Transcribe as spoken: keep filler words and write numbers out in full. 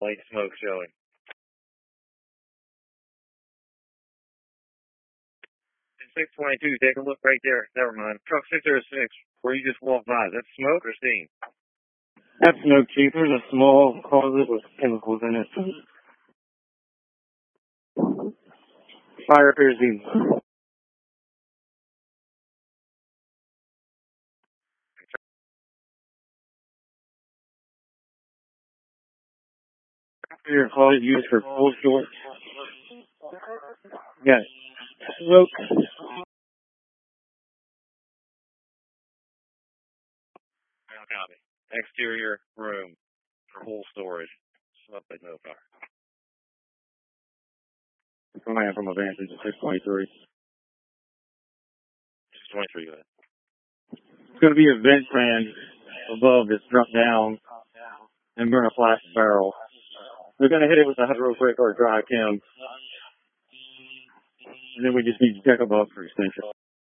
white smoke showing. six twenty-two, take a look right there. Never mind. Truck six oh six, where you just walked by. Is that smoke or steam? That's smoke, Chief. There's a small closet with chemicals in it. Fire appears to be... Your closet used for cold storage. Yeah. Smoke. Copy. Exterior room for whole storage. Smoke like no fire. Coming in from a van, six twenty-three. six twenty-three, go ahead. It's going to be a vent fan above that's dropped down and burn a flash barrel. We're going to hit it with a hydro quick or a dry chem. And then we just need to check above for extension.